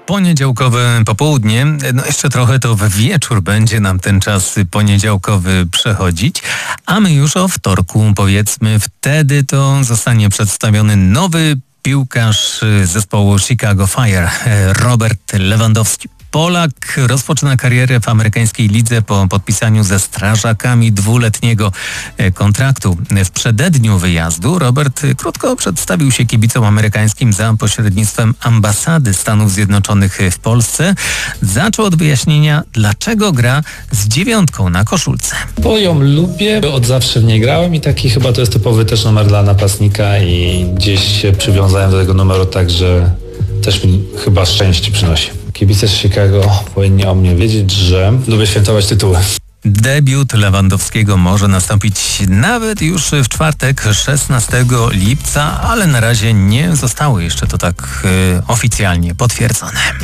Poniedziałkowe popołudnie, jeszcze trochę to w wieczór będzie nam ten czas poniedziałkowy przechodzić, a my już o wtorku powiedzmy, wtedy to zostanie przedstawiony nowy piłkarz zespołu Chicago Fire, Robert Lewandowski. Polak rozpoczyna karierę w amerykańskiej lidze po podpisaniu ze Strażakami 2-letniego kontraktu. W przededniu wyjazdu Robert krótko przedstawił się kibicom amerykańskim za pośrednictwem ambasady Stanów Zjednoczonych w Polsce. Zaczął od wyjaśnienia, dlaczego gra z 9 na koszulce. Bo ją lubię, od zawsze w niej grałem i taki chyba to jest typowy też numer dla napastnika i gdzieś się przywiązałem do tego numeru tak, że też mi chyba szczęście przynosi. Kibice z Chicago powinni o mnie wiedzieć, że lubię świętować tytuły. Debiut Lewandowskiego może nastąpić nawet już w czwartek, 16 lipca, ale na razie nie zostało jeszcze to tak oficjalnie potwierdzone.